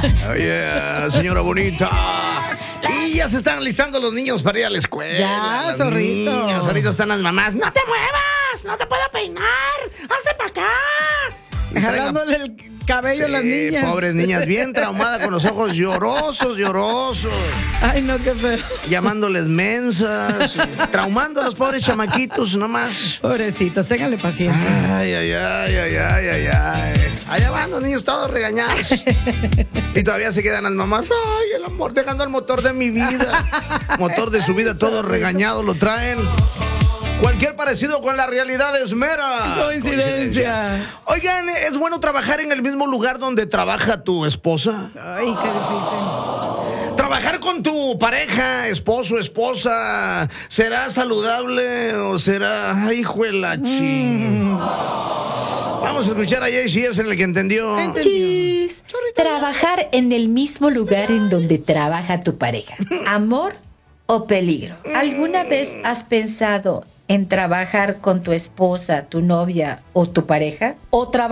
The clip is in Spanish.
Oye, señora bonita. Y ya se están listando los niños para ir a la escuela. Ya, zorrito. Niños, ahorita están las mamás. ¡No te muevas! ¡No te puedo peinar! ¡Hazte para acá! Jalándole el cabello a las niñas. Pobres niñas, bien traumadas, con los ojos llorosos. Ay, no, qué feo. Llamándoles mensas, traumando a los pobres chamaquitos nomás. Pobrecitos, ténganle paciencia. Ay. Allá van los niños todos regañados. Y todavía se quedan las mamás. Ay, el amor, dejando el motor de mi vida. Motor de su vida, todos regañados lo traen. Cualquier parecido con la realidad es mera Coincidencia. Oigan, ¿es bueno trabajar en el mismo lugar donde trabaja tu esposa? Ay, qué difícil. ¿Trabajar con tu pareja, esposo, esposa, será saludable o será... ¡Ay, hijo de la Vamos a escuchar a Jaycee, es el que entendió. Chis. Trabajar en el mismo lugar en donde trabaja tu pareja. ¿Amor o peligro? ¿Alguna vez has pensado en trabajar con tu esposa, tu novia o tu pareja? ¿O trabajar